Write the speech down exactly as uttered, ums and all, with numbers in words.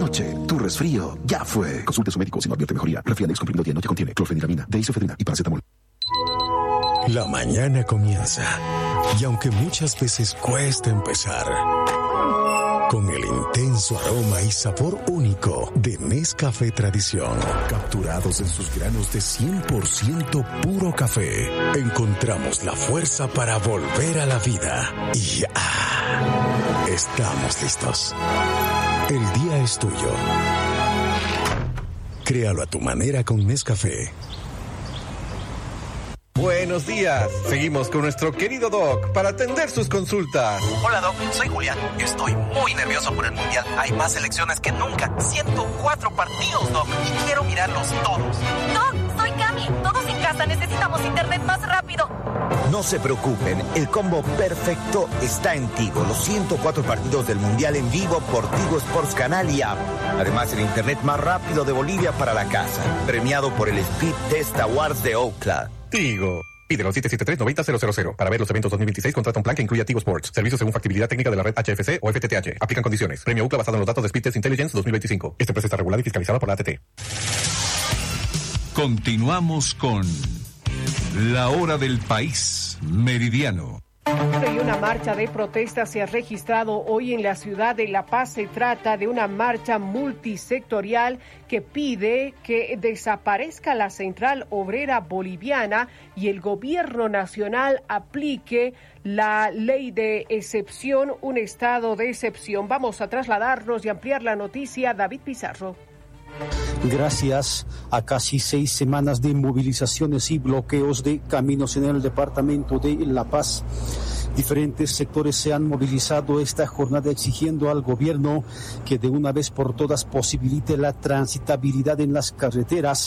noche, tu resfrío ya fue. Consulte a su médico si no advierte mejoría. Refrianex comprimido dianoche contiene clorfeniramina, deisofedrina y paracetamol. La mañana comienza y aunque muchas veces cuesta empezar, con el intenso aroma y sabor único de Nescafé Tradición, capturados en sus granos de cien por ciento puro café, encontramos la fuerza para volver a la vida y ah, estamos listos. El día es tuyo. Créalo a tu manera con Nescafé. Buenos días. Seguimos con nuestro querido Doc para atender sus consultas. Hola, Doc. Soy Julián. Estoy muy nervioso por el Mundial. Hay más selecciones que nunca. ciento cuatro partidos, Doc. Y quiero mirarlos todos. Doc, soy Cami. Todos en casa necesitamos internet más rápido. No se preocupen. El combo perfecto está en Tigo. Los ciento cuatro partidos del Mundial en vivo por Tigo Sports Canal y App. Además, el internet más rápido de Bolivia para la casa. Premiado por el Speed Test Awards de Ookla. Tigo. Pídelo siete siete tres, nueve cero cero cero. Para ver los eventos dos mil veintiséis, contrata un plan que incluya Tigo Sports. Servicios según factibilidad técnica de la red H F C o F T T H. Aplican condiciones. Premio U C L A basado en los datos de Speed Test Intelligence dos mil veinticinco. Esta empresa está regulada y fiscalizada por la A T T. Continuamos con La Hora del País Meridiano. Y una marcha de protesta se ha registrado hoy en la ciudad de La Paz. Se trata de una marcha multisectorial que pide que desaparezca la Central Obrera Boliviana y el gobierno nacional aplique la ley de excepción, un estado de excepción. Vamos a trasladarnos y ampliar la noticia. David Pizarro. Gracias a casi seis semanas de movilizaciones y bloqueos de caminos en el departamento de La Paz, diferentes sectores se han movilizado esta jornada exigiendo al gobierno que de una vez por todas posibilite la transitabilidad en las carreteras